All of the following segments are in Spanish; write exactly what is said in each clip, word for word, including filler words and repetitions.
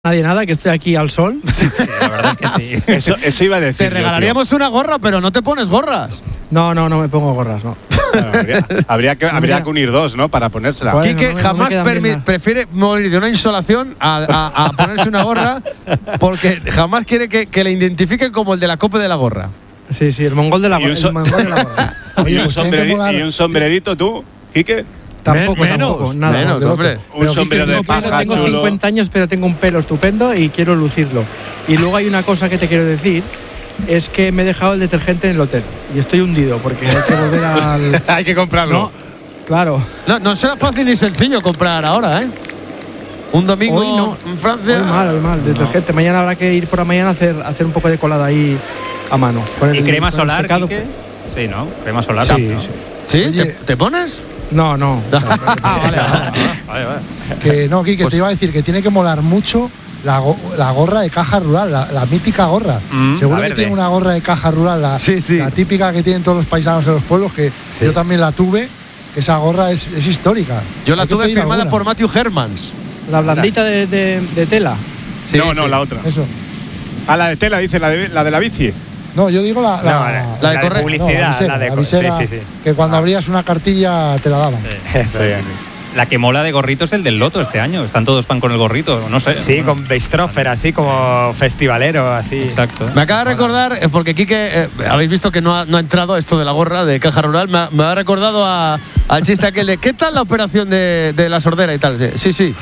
Nadie nada, que estoy aquí al sol. Sí, sí, la verdad es que sí. Eso, eso iba a decir. Te regalaríamos yo, una gorra, pero no te pones gorras. No, no, no me pongo gorras, no. Claro, habría, habría, que, habría que unir dos, ¿no? Para ponérsela. Bueno, Quique no me, jamás no permi- prefiere morir de una insolación a, a, a ponerse una gorra porque jamás quiere que, que le identifiquen como el de la copa de la gorra. Sí, sí, el mongol de la, y so- el mongol de la gorra. ¿Y, un sombrerito, ¿Y un sombrerito tú, Quique? Tampoco, menos, tampoco, nada. menos, hombre. Un sombrero de paja Tengo chulo. cincuenta años, pero tengo un pelo estupendo y quiero lucirlo. Y luego hay una cosa que te quiero decir, es que me he dejado el detergente en el hotel y estoy hundido porque hay que volver al... Hay que comprarlo. No, claro. No, no será fácil ni sencillo comprar ahora, ¿eh? Un domingo Hoy no. en Francia. Hoy mal, hoy mal, detergente. No. Mañana habrá que ir por la mañana a hacer, hacer un poco de colada ahí a mano. Con ¿Y el, crema con el solar, secado. Quique? Sí, ¿no? Crema solar. Sí, ¿no? sí. ¿Sí? Oye, ¿Te, ¿Te pones? No, no. O sea, Ah, vale, vale. Vale, vale. Que no, Quique, Pues- te iba a decir que tiene que molar mucho la, go- la gorra de Caja Rural, la, la mítica gorra. Mm, Seguro la que verde. tiene una gorra de Caja Rural, la, Sí, sí. la típica que tienen todos los paisanos en los pueblos, que Sí. yo también la tuve, que esa gorra es, es histórica. Yo la Hay que tuve pedir firmada alguna. por Matthew Hermans. la blandita de, de, de tela. Sí, no, no, sí. la otra. Eso. Ah, la de tela, dice, la de la, de la bici. No, yo digo la, la, No, la, la de la correr. publicidad, no, visera, la de la co- visera, sí, sí, sí. que cuando abrías una cartilla te la daban. Eso Sí. es. La que mola de gorrito es el del Loto este año. Están todos pan con el gorrito, no sé. Sí, con Beistrofer, así como festivalero, así. Exacto. Me acaba de recordar, eh, porque Quique, eh, habéis visto que no ha, no ha entrado esto de la gorra de Caja Rural, me ha, me ha recordado a- al chiste aquel de ¿qué tal la operación de, de la sordera y tal? Sí, sí.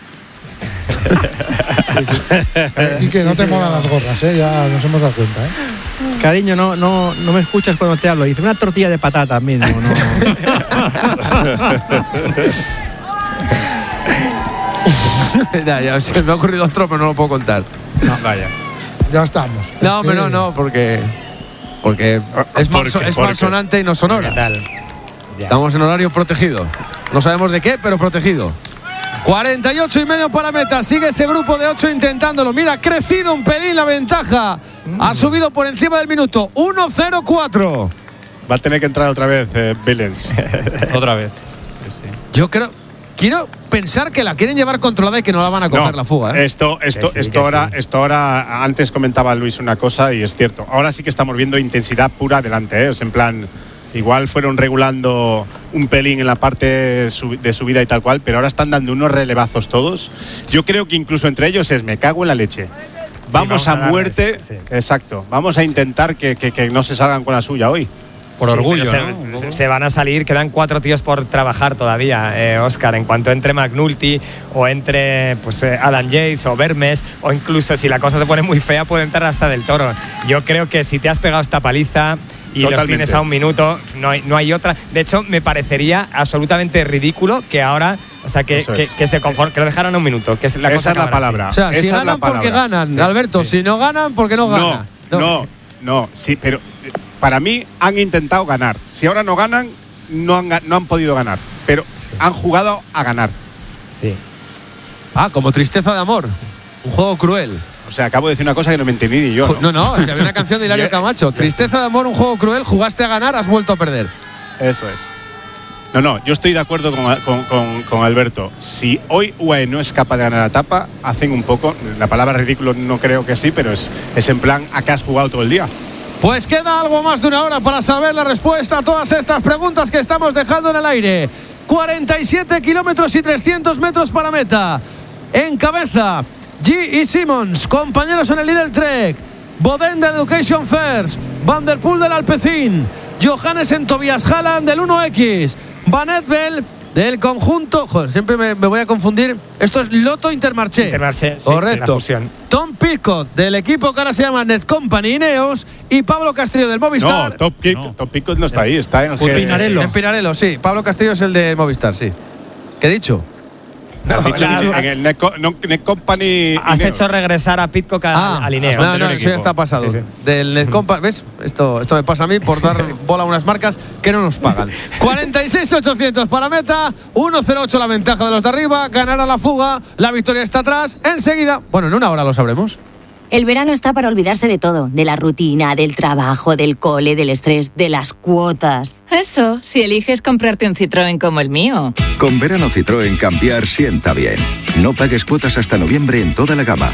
Y que no te molan las gorras, ¿eh? Ya nos hemos dado cuenta, ¿eh? Cariño, no, no, no me escuchas cuando te hablo. Hice una tortilla de patata mismo, ¿no? ya, ya, se me ha ocurrido otro, pero no lo puedo contar. Vaya. Ya estamos. No, Es hombre, que- no, no, porque. Porque es, ¿Por mal, qué? es ¿Por malsonante y no sonora. ¿Qué tal? Ya. Estamos en horario protegido. No sabemos de qué, pero protegido. cuarenta y ocho y medio para meta. Sigue ese grupo de ocho intentándolo. Mira, ha crecido un pelín la ventaja. Ha subido por encima del minuto. uno cero cuatro. Va a tener que entrar otra vez eh, Billens. Otra vez. Sí, sí. Yo creo. Quiero pensar que la quieren llevar controlada y que no la van a coger No, la fuga. ¿eh? Esto, esto, Que sí, esto que ahora, sí. esto ahora, antes comentaba Luis una cosa y es cierto. Ahora sí que estamos viendo intensidad pura adelante, ¿eh? O sea, en plan, igual fueron regulando un pelín en la parte su- de subida y tal cual, pero ahora están dando unos relevazos todos. Yo creo que incluso entre ellos es me cago en la leche. Vamos, vamos a, a darles, muerte. sí. Exacto. Vamos a intentar que, que- que no se salgan con la suya hoy. Por Sí, orgullo, pero ¿no? se, se van a salir, quedan cuatro tíos por trabajar todavía, eh, Óscar. En cuanto entre McNulty o entre pues, eh, Adam Yates o Vermes, o incluso si la cosa se pone muy fea, puede entrar hasta Del Toro. Yo creo que si te has pegado esta paliza y los Totalmente. tienes a un minuto, no hay, no hay otra. De hecho, me parecería absolutamente ridículo que ahora, o sea, que, Eso que, es. que se conform- que lo dejaron a un minuto. Que es la Esa cosa es la acabará así. palabra. O sea, Esa si es la ganan porque palabra. ganan, Sí, Alberto. sí. Si no ganan porque no No, ganan. no, no, sí, pero eh, para mí han intentado ganar. Si ahora no ganan, no han, ga- no han podido ganar, pero han jugado a ganar. Sí. Ah, como Tristeza de Amor. Un juego cruel. O sea, acabo de decir una cosa que no me entendí ni yo. Ju- No, no, si había una canción de Hilario Ya- Camacho. Tristeza de Amor, un juego cruel. Jugaste a ganar, has vuelto a perder. Eso es. No, no, yo estoy de acuerdo con, con- con- con Alberto. Si hoy U A E no es capaz de ganar la etapa, hacen un poco, la palabra ridículo no creo que sí, pero es, es en plan, ¿a qué has jugado todo el día? Pues queda algo más de una hora para saber la respuesta a todas estas preguntas que estamos dejando en el aire. cuarenta y siete kilómetros y trescientos metros para meta. En cabeza, G y Simmons, compañeros en el Lidl Trek. Boden de Education First. Van der Poel del Alpecin. Johannes en Tobias Haaland del uno equis. Van Etbel del conjunto. Joder, siempre me, me voy a confundir. Esto es Lotto Intermarché. Intermarché, sí, Correcto. la fusión. Tom Pitcock del equipo que ahora se llama Net Company Ineos. Y Pablo Castillo del Movistar. No, Top Kick, No. Top Kick no está ahí, está en el Pues G- Pinarello. En Pinarello, sí. Pablo Castillo es el de Movistar, sí. ¿Qué he dicho? Has dicho la- en el Net, Co- no, Net Company. Has Ineos. hecho regresar a Pitcock a, Ah, al Ineos. no, no, anterior eso ya equipo. está pasado. Sí, sí. Del Net Company, ¿ves? Esto, esto me pasa a mí por dar bola a unas marcas que no nos pagan. cuarenta y seis ochocientos para meta, uno cero ocho la ventaja de los de arriba, ganará la fuga, la victoria está atrás, enseguida, bueno, en una hora lo sabremos. El verano está para olvidarse de todo, de la rutina, del trabajo, del cole, del estrés, de las cuotas. Eso, si eliges comprarte un Citroën como el mío. Con verano Citroën cambiar sienta bien. No pagues cuotas hasta noviembre en toda la gama.